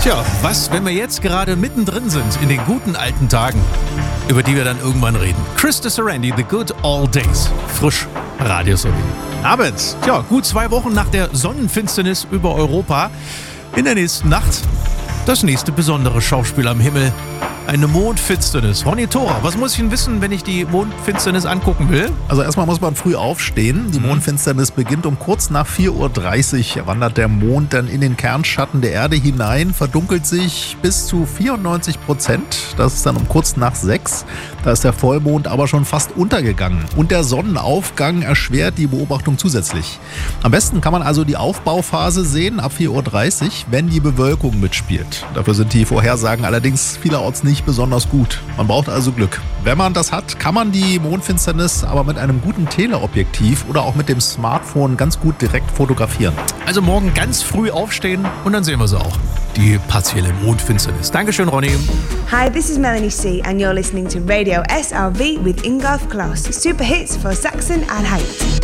Tja, was, wenn wir jetzt gerade mittendrin sind in den guten alten Tagen, über die wir dann irgendwann reden. Krista Sarandon, The Good Old Days. Frisch, Radio Sobi. Abends, tja, gut 2 Wochen nach der Sonnenfinsternis über Europa. In der nächsten Nacht das nächste besondere Schauspiel am Himmel. Eine Mondfinsternis. Ronny Thora, was muss ich denn wissen, wenn ich die Mondfinsternis angucken will? Also erstmal muss man früh aufstehen. Die Mondfinsternis beginnt um kurz nach 4:30 Uhr. Wandert der Mond dann in den Kernschatten der Erde hinein, verdunkelt sich bis zu 94%. Das ist dann um kurz nach 6. Da ist der Vollmond aber schon fast untergegangen. Und der Sonnenaufgang erschwert die Beobachtung zusätzlich. Am besten kann man also die Aufbauphase sehen ab 4:30 Uhr, wenn die Bewölkung mitspielt. Dafür sind die Vorhersagen allerdings vielerorts nicht besonders gut. Man braucht also Glück. Wenn man das hat, kann man die Mondfinsternis aber mit einem guten Teleobjektiv oder auch mit dem Smartphone ganz gut direkt fotografieren. Also morgen ganz früh aufstehen und dann sehen wir sie auch. Die partielle Mondfinsternis. Dankeschön, Ronny. Hi, this is Melanie C. and you're listening to Radio SRV with Ingolf Klaus. Super hits for Saxon and Haidt.